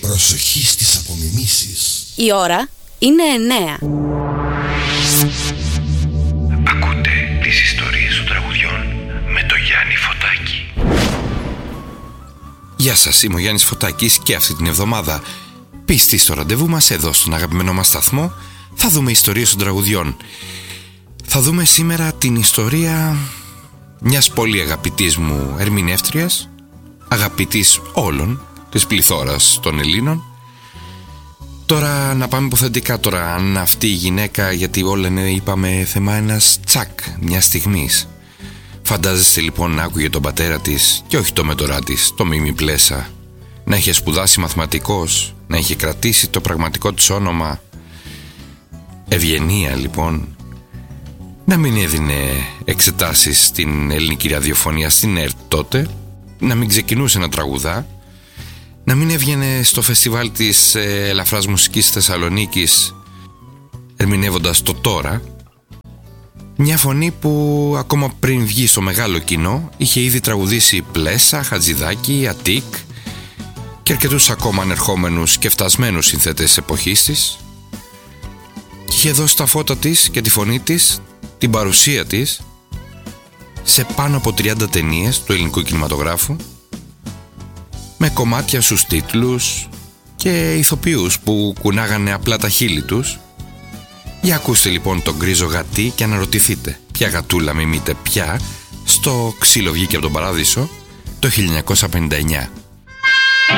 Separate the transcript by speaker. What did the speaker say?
Speaker 1: Προσοχή στις απομιμήσεις.
Speaker 2: Η ώρα είναι 9.
Speaker 3: Ακούτε τις ιστορίες των τραγουδιών με το Γιάννη Φωτάκη.
Speaker 4: Γεια σας, είμαι ο Γιάννης Φωτάκης και αυτή την εβδομάδα, πιστοί στο ραντεβού μας εδώ στον αγαπημένο μας σταθμό, θα δούμε ιστορίες των τραγουδιών. Θα δούμε σήμερα την ιστορία μιας πολύ αγαπητής μου ερμηνεύτριας, αγαπητής όλων της πληθώρας των Ελλήνων. Τώρα να πάμε υποθετικά τώρα, αν αυτή η γυναίκα, γιατί όλα είναι, είπαμε, θέμα ένας τσακ μια στιγμής. Φαντάζεστε λοιπόν να άκουγε τον πατέρα της και όχι το μέντορά της, το Μίμη Πλέσα, να είχε σπουδάσει μαθηματικός, να είχε κρατήσει το πραγματικό της όνομα Ευγενία λοιπόν, να μην έδινε εξετάσεις στην ελληνική ραδιοφωνία, στην ΕΡΤ τότε, να μην ξεκινούσε να τραγουδά, να μην έβγαινε στο φεστιβάλ της ελαφράς μουσικής Θεσσαλονίκης ερμηνεύοντας το Τώρα, μια φωνή που ακόμα πριν βγει στο μεγάλο κοινό είχε ήδη τραγουδήσει Πλέσα, Χατζηδάκη, Αττικ και αρκετούς ακόμα ανερχόμενους και φτασμένους συνθέτες της εποχής της, και είχε δώσει τα φώτα της και τη φωνή της, την παρουσία της σε πάνω από 30 ταινίες του ελληνικού κινηματογράφου, με κομμάτια στους τίτλους και ηθοποιούς που κουνάγανε απλά τα χείλη τους. Για ακούστε λοιπόν τον γκρίζο γατί και αναρωτηθείτε ποια γατούλα μιμείται πια στο Ξύλο βγήκε από τον Παράδεισο το 1959.